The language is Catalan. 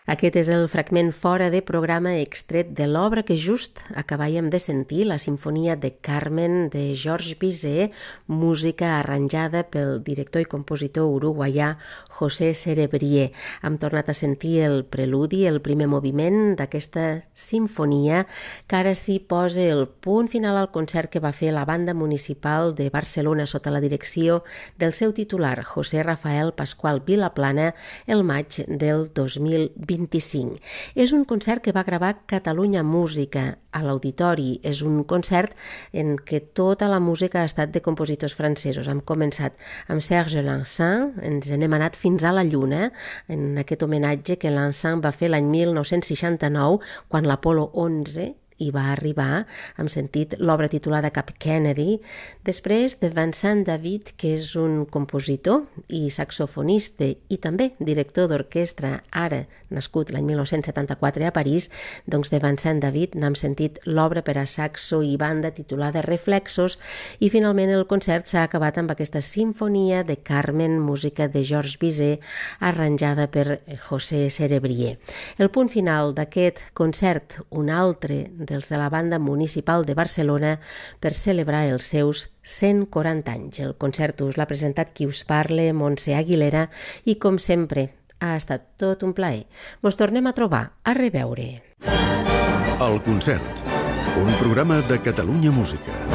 Aquest és el fragment fora de programa extret de l'obra que just acabàvem de sentir, la Simfonia de Carmen de Georges Bizet, música arranjada pel director i compositor uruguaià José Cerebrier. Hem tornat a sentir el preludi, el primer moviment d'aquesta sinfonia, que ara sí posa el punt final al concert que va fer la Banda Municipal de Barcelona sota la direcció del seu titular, José Rafael Pascual Vilaplana, el maig del 2025. És un concert que va gravar Catalunya Música a l'Auditori. És un concert en què tota la música ha estat de compositors francesos. Hem començat amb Serge Lançin, ens n'hem anat fins a la Lluna, en aquest homenatge que Lançin va fer l'any 1969, quan l'Apolo 11 hi va arribar. Hem sentit l'obra titulada Cap Kennedy. Després de Vincent David, que és un compositor i saxofonista i també director d'orquestra, ara nascut l'any 1974 a París, doncs de Vincent David n'hem sentit l'obra per a saxo i banda titulada Reflexos, i finalment el concert s'ha acabat amb aquesta sinfonia de Carmen, música de Georges Bizet, arranjada per José Cerebrier. El punt final d'aquest concert, un altre dels de la Banda Municipal de Barcelona, per celebrar els seus 140 anys. El concert us l'ha presentat qui us parla, Montse Aguilera, i com sempre ha estat tot un plaer. Mos tornem a trobar. A reveure. El concert, un programa de Catalunya Música.